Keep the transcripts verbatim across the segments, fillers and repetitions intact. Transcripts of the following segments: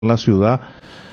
la ciudad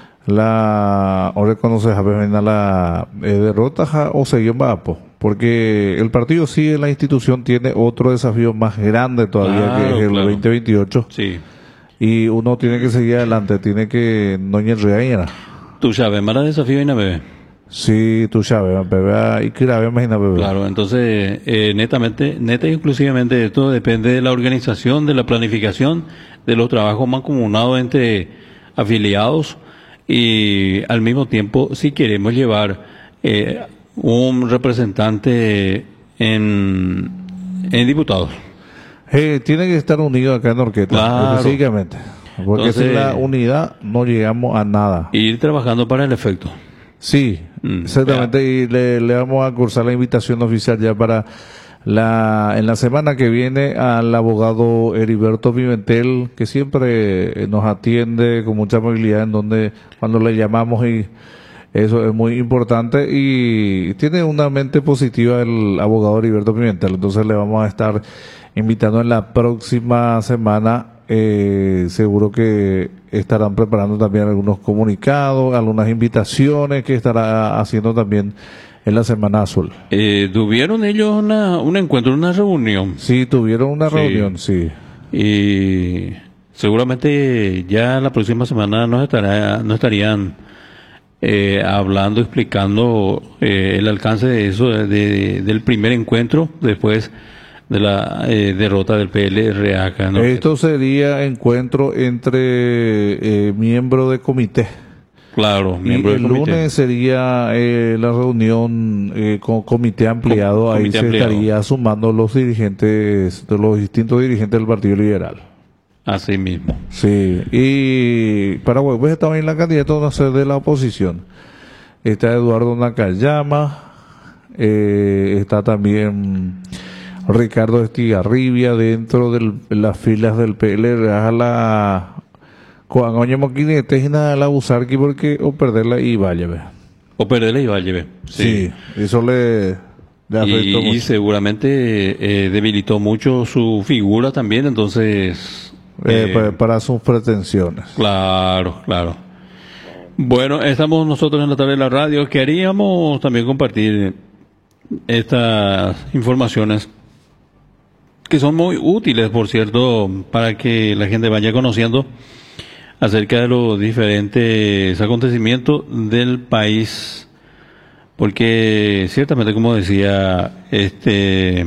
la ahora cuando se avecina la eh, derrota ja, o seguir en Bapo, porque el partido sí en la institución tiene otro desafío más grande todavía, Claro, que es el claro. veinte veintiocho, Sí. y uno tiene que seguir adelante, tiene que no regañar. Tú sabes, más desafío y una bebé. Sí, tú sabes, bebé, y que la imagina bebé. Claro, entonces, eh, netamente, neta y exclusivamente esto depende de la organización, de la planificación, de los trabajos mancomunados entre afiliados y al mismo tiempo, si queremos llevar eh, un representante en, en diputados. Eh, tiene que estar unido acá en Orqueta, Claro. específicamente, porque Entonces, sin la unidad no llegamos a nada. ir trabajando para el efecto. Sí, Mm, exactamente, y le, le vamos a cursar la invitación oficial ya para la en la semana que viene al abogado Heriberto Pimentel, que siempre eh, nos atiende con mucha amabilidad, en donde cuando le llamamos, y eso es muy importante, y tiene una mente positiva el abogado Heriberto Pimentel, entonces le vamos a estar invitando en la próxima semana. Eh, seguro que estarán preparando también algunos comunicados, algunas invitaciones que estará haciendo también en la Semana Azul. Eh, tuvieron ellos una, un encuentro, una reunión. Sí, tuvieron una Sí. reunión, sí. Y seguramente ya la próxima semana nos, estará, nos estarían eh, hablando, explicando eh, el alcance de eso, de, de- del primer encuentro después de la eh, derrota del P L R acá, ¿no? Esto sería encuentro entre eh, miembros de comité. Claro, Y miembro el del comité. lunes sería eh, la reunión eh, con comité ampliado. Com- Ahí comité se ampliado. estaría sumando los dirigentes, de los distintos dirigentes del Partido Liberal. Así mismo. Sí, y Paraguay pues estaba en la candidata a ser de la oposición. Está Eduardo Nakayama, eh, está también Ricardo Estigarribia dentro de las filas del P L R, a la Juan Oña Moquinete y nada la Busarqui, porque o perderla y vaya, ve. O perderle y va a llevar. Sí, eso le, le afectó Y, y mucho. seguramente eh, debilitó mucho su figura también, entonces... Eh, eh, para, para sus pretensiones. Claro, claro. Bueno, estamos nosotros en la tarde de la radio. Queríamos también compartir estas informaciones que son muy útiles, por cierto, para que la gente vaya conociendo acerca de los diferentes acontecimientos del país, porque ciertamente, como decía este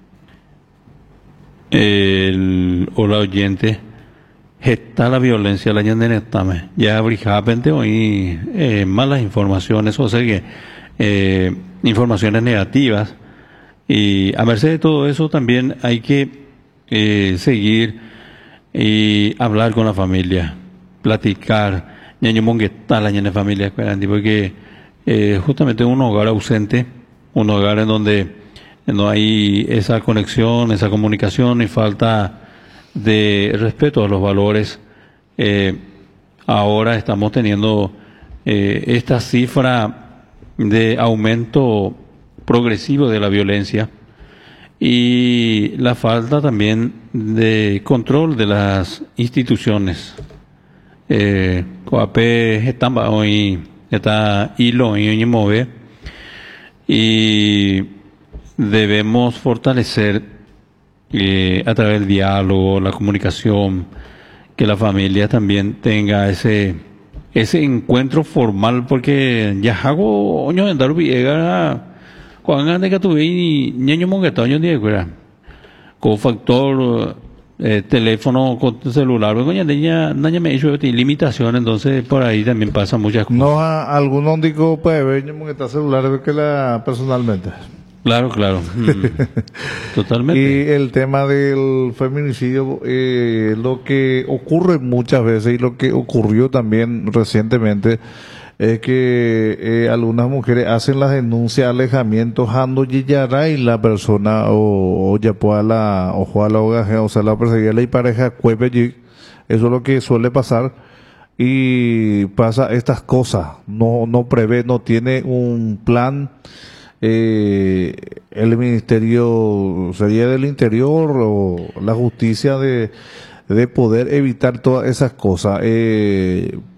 el o la oyente, está la violencia la ñandenetame ya abrijapente hoy eh, malas informaciones, o sea que eh, informaciones negativas, y a merced de todo eso también hay que eh, seguir y hablar con la familia, platicar, ñaño mongueta la ñane familia esperando, porque eh, justamente un hogar ausente, un hogar en donde no hay esa conexión, esa comunicación y falta de respeto a los valores. Eh, ahora estamos teniendo eh, esta cifra de aumento progresivo de la violencia y la falta también de control de las instituciones. Eh, Coape estamba hoy está hilo y move, y debemos fortalecer eh, a través del diálogo, la comunicación, que la familia también tenga ese ese encuentro formal, porque ya hago oño de andar llega cuando ande que tuve y ñeño mongueta oño de fuera con factor eh, teléfono con celular, coña niña niña me hizo limitación, entonces por ahí también pasa muchas cosas. No a algún óndico puede ver que está celular que la personalmente. Claro, claro. Mm. Totalmente. Y el tema del feminicidio, eh, lo que ocurre muchas veces y lo que ocurrió también recientemente es que eh, algunas mujeres hacen las denuncias de alejamiento jando yiyara y la persona o, o ya pueda la o juega la hogaje, o sea la perseguía la y pareja cueve allí. Eso es lo que suele pasar, y pasa estas cosas, no no prevé, no tiene un plan. Eh, el Ministerio sería del Interior o la Justicia de de poder evitar todas esas cosas. Eh,